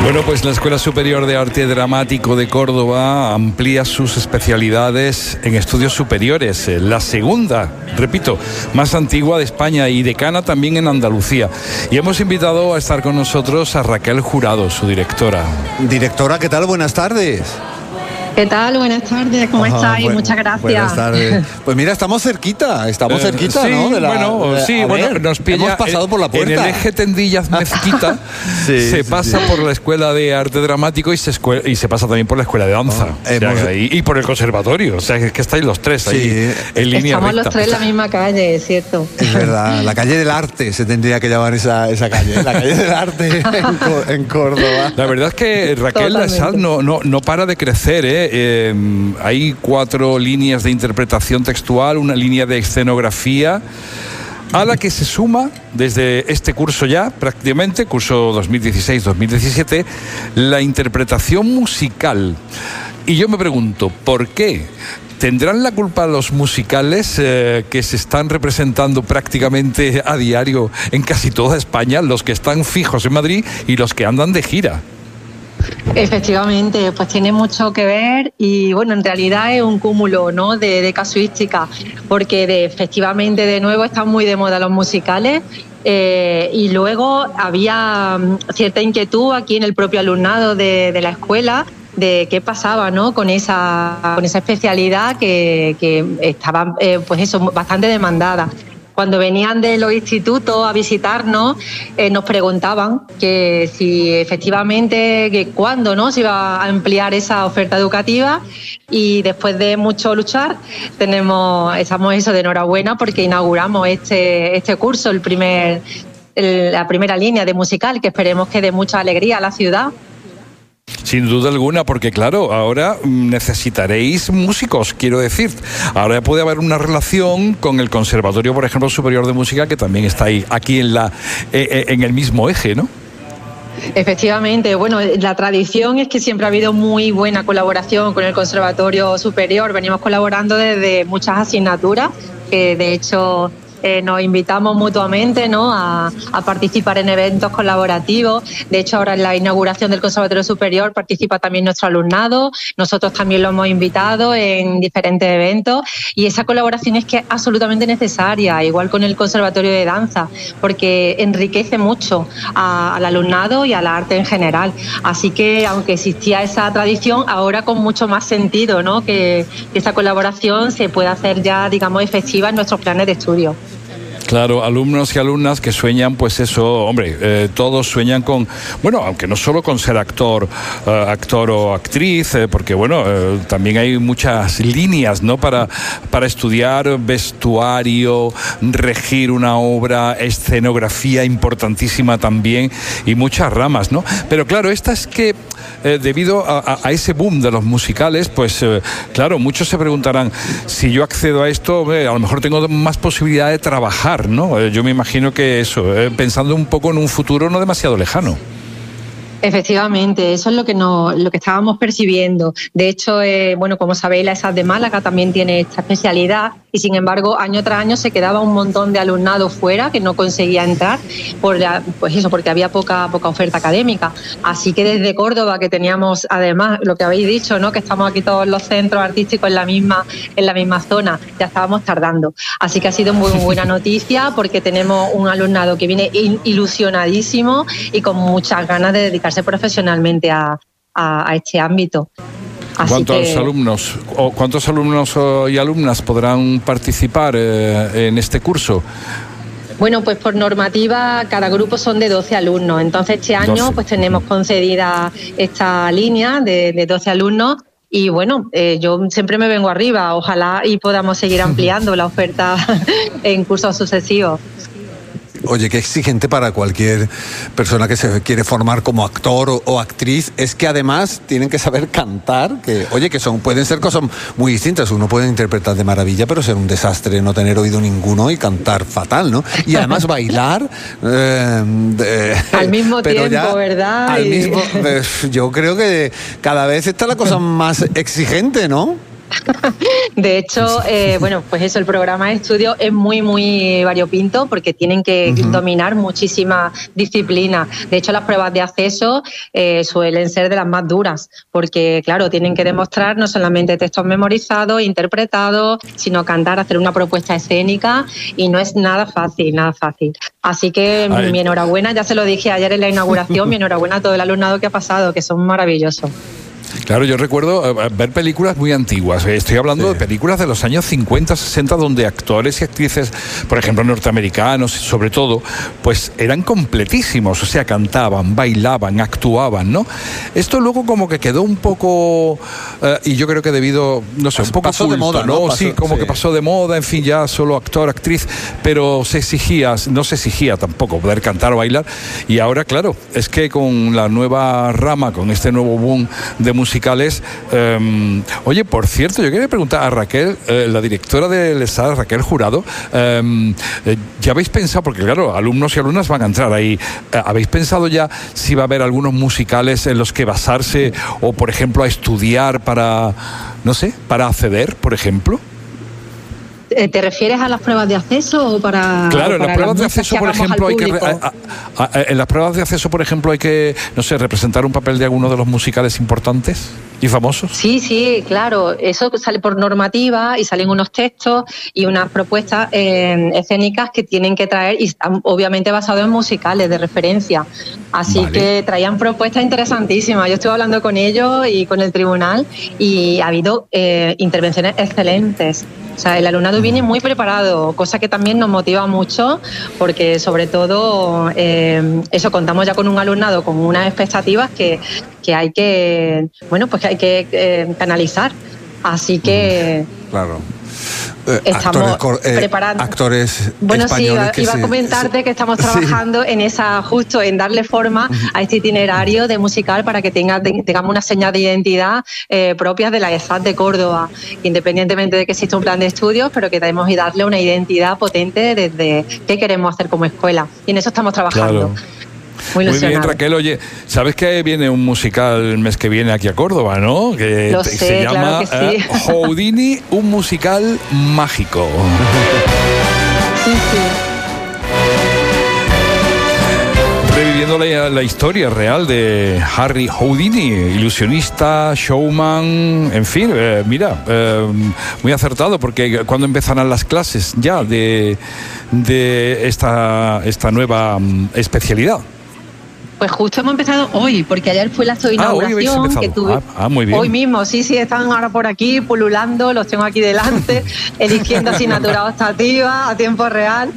Bueno, pues la Escuela Superior de Arte Dramático de Córdoba amplía sus especialidades en estudios superiores. La segunda, repito, más antigua de España y decana también en Andalucía. Y hemos invitado a estar con nosotros a Raquel Jurado, su directora. Directora, ¿qué tal? Buenas tardes. ¿Qué tal? Buenas tardes, ¿cómo estáis? Muchas gracias. Buenas tardes. Pues mira, estamos cerquita, sí, ¿no? Nos pilla. Hemos pasado por la puerta. En el eje Tendillas-Mezquita se pasa por la Escuela de Arte Dramático y se pasa también por la Escuela de Danza. Y por el Conservatorio. O sea, es que estáis los tres ahí en línea Estamos recta. los tres en la misma calle, es cierto. Es verdad, la calle del Arte se tendría que llamar esa calle, la calle del Arte en Córdoba. La verdad es que Raquel, la SAD no para de crecer, ¿eh? Hay 4 líneas de interpretación textual, una línea de escenografía, a la que se suma desde este curso ya, prácticamente, curso 2016-2017, la interpretación musical. Y yo me pregunto, ¿por qué? ¿Tendrán la culpa los musicales que se están representando prácticamente a diario en casi toda España, los que están fijos en Madrid y los que andan de gira? Efectivamente, pues tiene mucho que ver y bueno, en realidad es un cúmulo, ¿no?, de casuística, porque efectivamente de nuevo están muy de moda los musicales. Y luego había cierta inquietud aquí en el propio alumnado de la escuela de qué pasaba, ¿no?, con esa especialidad que estaba pues eso, bastante demandada. Cuando venían de los institutos a visitarnos, nos preguntaban que si efectivamente, que cuándo, ¿no?, se iba a ampliar esa oferta educativa, y después de mucho luchar estamos eso de enhorabuena porque inauguramos este curso, la primera línea de musical, que esperemos que dé mucha alegría a la ciudad. Sin duda alguna, porque claro, ahora necesitaréis músicos, quiero decir. Ahora puede haber una relación con el Conservatorio, por ejemplo, Superior de Música, que también está ahí, aquí en el mismo eje, ¿no? Efectivamente, bueno, la tradición es que siempre ha habido muy buena colaboración con el Conservatorio Superior. Venimos colaborando desde muchas asignaturas, que de hecho nos invitamos mutuamente, ¿no?, a participar en eventos colaborativos. De hecho, ahora en la inauguración del Conservatorio Superior participa también nuestro alumnado. Nosotros también lo hemos invitado en diferentes eventos, y esa colaboración es que es absolutamente necesaria, igual con el Conservatorio de Danza, porque enriquece mucho al alumnado y al arte en general. Así que, aunque existía esa tradición, ahora con mucho más sentido, ¿no?, que esa colaboración se pueda hacer ya, digamos, efectiva en nuestros planes de estudio. Claro, alumnos y alumnas que sueñan, pues eso, hombre, todos sueñan con, bueno, aunque no solo con ser actor o actriz, porque bueno, también hay muchas líneas, ¿no?, para estudiar vestuario, regir una obra, escenografía importantísima también, y muchas ramas, ¿no? Pero claro, esta es que debido a ese boom de los musicales, pues claro, muchos se preguntarán, si yo accedo a esto, a lo mejor tengo más posibilidad de trabajar, ¿no? Yo me imagino que eso, pensando un poco en un futuro no demasiado lejano. Efectivamente, eso es lo que estábamos percibiendo. De hecho, bueno, como sabéis, la ESAD de Málaga también tiene esta especialidad, y sin embargo, año tras año se quedaba un montón de alumnado fuera que no conseguía entrar porque había poca oferta académica. Así que desde Córdoba, que teníamos además lo que habéis dicho, ¿no?, que estamos aquí todos los centros artísticos en la misma zona, ya estábamos tardando. Así que ha sido muy buena noticia, porque tenemos un alumnado que viene ilusionadísimo y con muchas ganas de dedicarse profesionalmente a este ámbito. ¿Cuántos alumnos y alumnas podrán participar en este curso? Bueno, pues por normativa cada grupo son de 12 alumnos. Entonces este año pues tenemos concedida esta línea de 12 alumnos. Y bueno, yo siempre me vengo arriba. Ojalá y podamos seguir ampliando la oferta en cursos sucesivos. Oye, qué exigente para cualquier persona que se quiere formar como actor o actriz, es que además tienen que saber cantar, pueden ser cosas muy distintas. Uno puede interpretar de maravilla, pero ser un desastre, no tener oído ninguno y cantar fatal, ¿no? Y además bailar al mismo tiempo, ¿verdad? Yo creo que cada vez está la cosa más exigente, ¿no? De hecho, bueno, pues eso, el programa de estudio es muy, muy variopinto porque tienen que dominar muchísimas disciplinas. De hecho, las pruebas de acceso suelen ser de las más duras porque, claro, tienen que demostrar no solamente textos memorizados, interpretados, sino cantar, hacer una propuesta escénica y no es nada fácil, nada fácil. Así que mi enhorabuena, ya se lo dije ayer en la inauguración, mi enhorabuena a todo el alumnado que ha pasado, que son maravillosos. Claro, yo recuerdo ver películas muy antiguas. Estoy hablando de películas de los años 50, 60, donde actores y actrices, por ejemplo, norteamericanos, sobre todo, pues eran completísimos. O sea, cantaban, bailaban, actuaban, ¿no? Esto luego como que quedó un poco... y yo creo que debido, no sé, un poco pasó de moda, ¿no? Pasó, sí, como que pasó de moda, en fin, ya solo actor, actriz, pero no se exigía tampoco poder cantar o bailar. Y ahora, claro, es que con la nueva rama, con este nuevo boom de musicales. Oye, por cierto, yo quería preguntar a Raquel, la directora del ESAD, Raquel Jurado, ¿ya habéis pensado, porque claro, alumnos y alumnas van a entrar ahí, ¿habéis pensado ya si va a haber algunos musicales en los que basarse o, por ejemplo, a estudiar para, no sé, para acceder, por ejemplo? ¿Te refieres a las pruebas de acceso o para...? Claro, o para en las pruebas de acceso, por ejemplo, en las pruebas de acceso, por ejemplo, hay que, no sé, representar un papel de alguno de los musicales importantes y famosos. Sí, claro. Eso sale por normativa y salen unos textos y unas propuestas escénicas que tienen que traer y están obviamente basados en musicales de referencia. Así que traían propuestas interesantísimas. Yo estuve hablando con ellos y con el tribunal y ha habido intervenciones excelentes. O sea, el alumnado viene muy preparado, cosa que también nos motiva mucho porque sobre todo eso, contamos ya con un alumnado con unas expectativas que hay que, bueno, pues que hay que canalizar. Así que... Claro. Estamos preparando actores bueno, españoles. Sí, iba a comentarte que estamos trabajando en esa, justo en darle forma a este itinerario de musical para que tengamos una señal de identidad propias de la ESAD de Córdoba, independientemente de que exista un plan de estudios, pero que debemos darle una identidad potente desde qué queremos hacer como escuela. Y en eso estamos trabajando. Claro. Muy bien, Raquel. Oye, ¿sabes que viene un musical el mes que viene aquí a Córdoba, no? Que Lo sé, se llama claro que sí. Houdini, un musical mágico. Sí. Reviviendo la historia real de Harry Houdini, ilusionista, showman, en fin, mira, muy acertado, porque cuando empezarán las clases ya de esta nueva especialidad. Pues justo hemos empezado hoy, porque ayer fue la inauguración que tuve. Muy bien. Hoy mismo, sí, están ahora por aquí pululando, los tengo aquí delante, eligiendo asignatura optativa a tiempo real.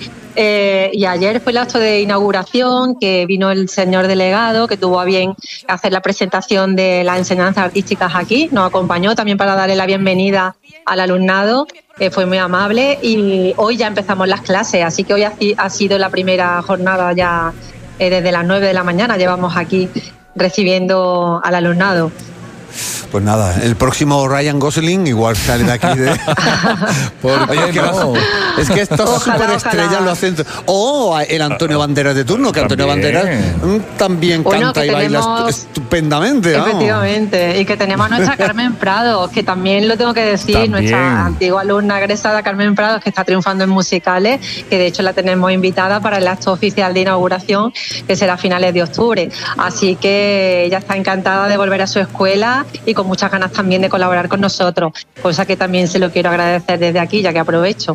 Y ayer fue el acto de inauguración, que vino el señor delegado, que tuvo a bien hacer la presentación de las enseñanzas artísticas aquí, nos acompañó también para darle la bienvenida al alumnado, fue muy amable, y hoy ya empezamos las clases, así que hoy ha sido la primera jornada ya. Desde las 9 de la mañana llevamos aquí recibiendo al alumnado. Pues nada, el próximo Ryan Gosling igual sale de aquí de... Oye, no. Es que estos superestrellas lo hacen... O el Antonio Banderas de turno, que Antonio Banderas también canta y baila estupendamente. Efectivamente, y que tenemos a nuestra Carmen Prados, que también lo tengo que decir, nuestra antigua alumna egresada Carmen Prados, que está triunfando en musicales, que de hecho la tenemos invitada para el acto oficial de inauguración, que será a finales de octubre. Así que ella está encantada de volver a su escuela y con muchas ganas también de colaborar con nosotros, cosa que también se lo quiero agradecer desde aquí, ya que aprovecho.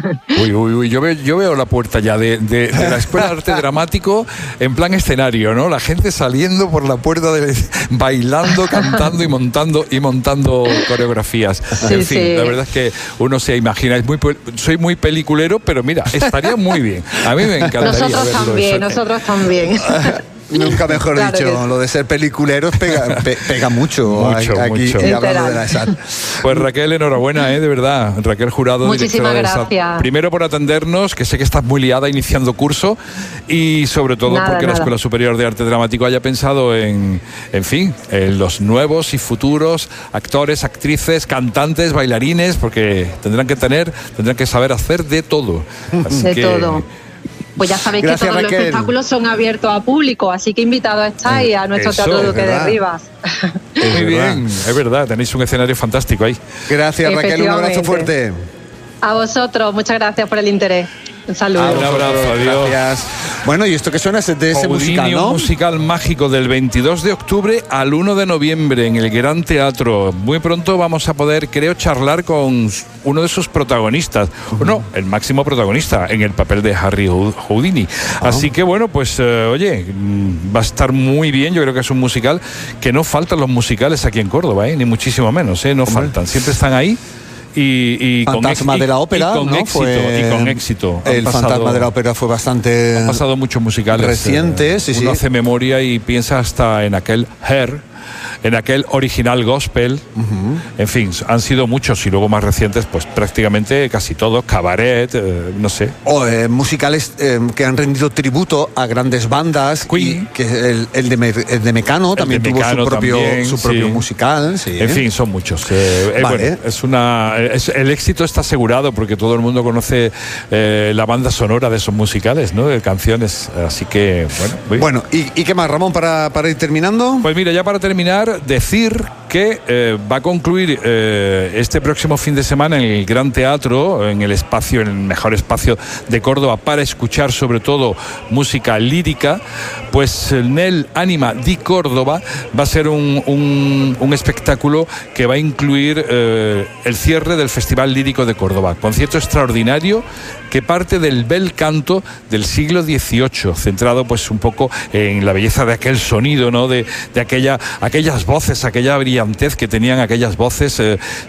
Uy, yo veo la puerta ya de la Escuela de Arte Dramático en plan escenario, ¿no? La gente saliendo por la puerta, bailando, cantando y montando coreografías. Sí, en fin, la verdad es que uno se imagina, soy muy peliculero, pero mira, estaría muy bien. A mí me encantaría Nosotros también. Nunca mejor dicho, lo de ser peliculeros pega mucho aquí y hablando de la ESAD. Pues Raquel, enhorabuena, de verdad. Raquel Jurado, muchísimas directora de ESAD. Primero por atendernos, que sé que estás muy liada iniciando curso, y sobre todo porque la Escuela Superior de Arte Dramático haya pensado en fin, en los nuevos y futuros actores, actrices, cantantes, bailarines, porque tendrán que saber hacer de todo. Así de todo. Pues ya sabéis Gracias, que todos Raquel. los espectáculos son abiertos a público, así que invitados estáis a nuestro Eso, Teatro es Duque de verdad. Rivas. Muy bien, es verdad, tenéis un escenario fantástico ahí. Gracias, Raquel, un abrazo Efectivamente. fuerte. A vosotros, muchas gracias por el interés. Un saludo. Un abrazo, adiós. Gracias. Bueno, y esto que suena es de ese Houdini, musical, ¿no? un musical mágico del 22 de octubre al 1 de noviembre en el Gran Teatro. Muy pronto vamos a poder, creo, charlar con uno de sus protagonistas. No, el máximo protagonista en el papel de Harry Houdini. Así que bueno, pues oye, va a estar muy bien. Yo creo que es un musical que no faltan los musicales aquí en Córdoba, ni muchísimo menos, no faltan. Siempre están ahí. Y Fantasma de la Ópera, y con ¿no? éxito, y con éxito. El Fantasma de la Ópera fue bastante... Han pasado muchos musicales recientes, sí, uno sí. hace memoria y piensa hasta en aquel Hair, en aquel original gospel. En fin, han sido muchos y luego más recientes, pues prácticamente casi todos, Cabaret, no sé. O musicales que han rendido tributo a grandes bandas. Queen. Y que el de Mecano también de tuvo Mecano su propio, también, su propio sí. musical. Sí. En fin, son muchos. Vale. Bueno, el éxito está asegurado porque todo el mundo conoce la banda sonora de esos musicales, ¿no? De canciones. Así que, bueno. Muy bien. Bueno, ¿y qué más, Ramón, para ir terminando? Pues mira, ya para terminar, decir que va a concluir este próximo fin de semana en el Gran Teatro, en el mejor espacio de Córdoba para escuchar sobre todo música lírica, pues Nel Anima di Córdoba va a ser un espectáculo que va a incluir el cierre del Festival Lírico de Córdoba, concierto extraordinario que parte del bel canto del siglo XVIII, centrado pues un poco en la belleza de aquel sonido, ¿no? de aquellas voces, aquella brillantez que tenían aquellas voces